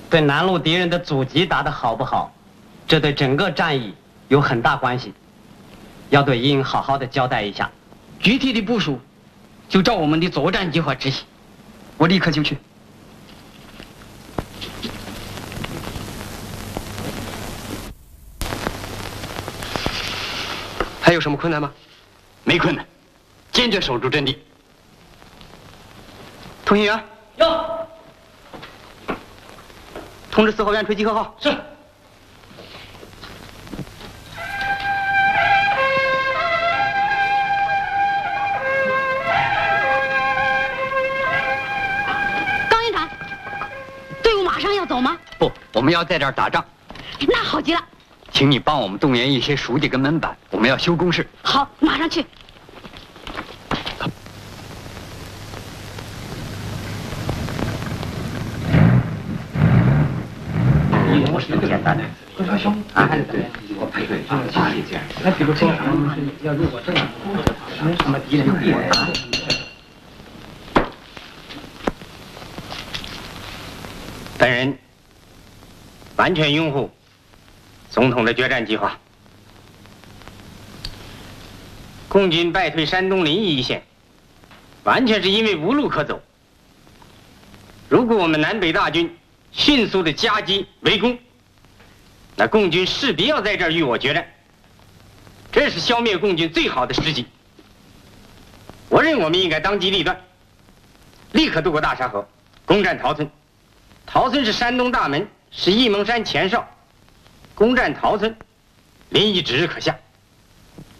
对南路敌人的阻击打得好不好，这对整个战役有很大关系。要对鹰好好的交代一下， 具体的部署就照我们的作战计划执行。我立刻就去。 还有什么困难吗？ 没困难，坚决守住阵地。 通信员， 要通知4号院吹集合号。 是。 高营长，队伍马上要走吗？ 不，我们要在这儿打仗。 那好极了。 请你帮我们动员一些书记跟门板，我们要修工事。 好，马上去。 不是简单的啊，对，我配对啊，谢谢。那比如说，我们是要如果这样，什么敌人必然啊。 本人完全拥护总统的决战计划。共军败退山东临沂一线，完全是因为无路可走。如果我们南北大军迅速的夹击围攻，那共军势必要在这儿与我决战，这是消灭共军最好的时机。我认为我们应该当机立断，立刻渡过大沙河，攻占陶村。陶村是山东大门，是沂蒙山前哨。攻占陶村，临沂指日可下。